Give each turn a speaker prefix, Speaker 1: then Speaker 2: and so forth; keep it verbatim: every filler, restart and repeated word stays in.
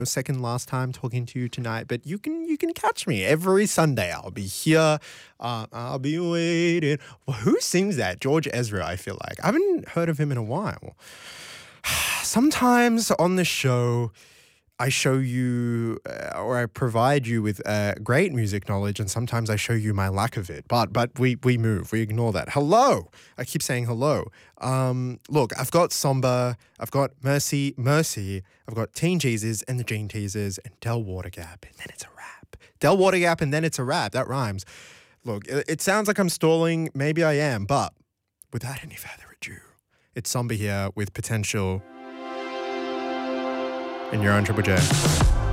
Speaker 1: second last time talking to you tonight, but you can you can catch me every Sunday. I'll be here. Uh, I'll be waiting. Well, who sings that? George Ezra, I feel like. I haven't heard of him in a while. Sometimes on the show, I show you uh, or I provide you with uh, great music knowledge, and sometimes I show you my lack of it. But but we we move, we ignore that. Hello, I keep saying hello. Um, look, I've got Somber, I've got Mercy, Mercy, I've got Teen Jesus and the Gene Teasers and Del Watergap, and then it's a wrap. Del Watergap and then it's a wrap. That rhymes. Look, it, it sounds like I'm stalling. Maybe I am, but without any further ado, it's Somber here with Potential. And you're on Triple J.